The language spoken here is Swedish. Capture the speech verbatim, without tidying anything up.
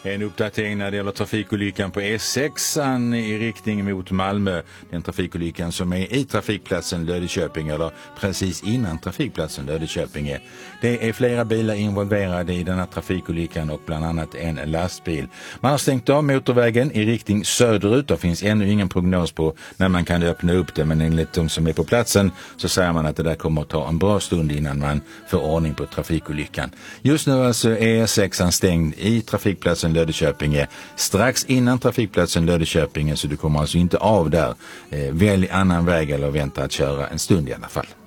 En uppdatering när det gäller trafikolyckan på E sex i riktning mot Malmö. Den trafikolyckan som är i trafikplatsen Löddeköping, eller precis innan trafikplatsen Löddeköping. Det är flera bilar involverade i den här trafikolyckan och bland annat en lastbil. Man har stängt av motorvägen i riktning söderut. Det finns ännu ingen prognos på när man kan öppna upp det, men enligt de som är på platsen så säger man att det där kommer att ta en bra stund innan man får ordning på trafikolyckan. Just nu alltså är E sex stängd i trafikplatsen Löddeköping strax innan trafikplatsen Löddeköping, så du kommer alltså inte av där. Eh, välj annan väg eller vänta att köra en stund i alla fall.